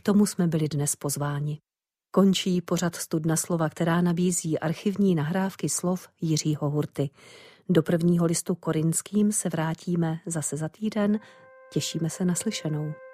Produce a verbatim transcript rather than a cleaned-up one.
tomu jsme byli dnes pozváni. Končí pořad Studna slova, která nabízí archivní nahrávky slov Jiřího Hurty. Do prvního listu Korinským se vrátíme zase za týden. Těšíme se na slyšenou.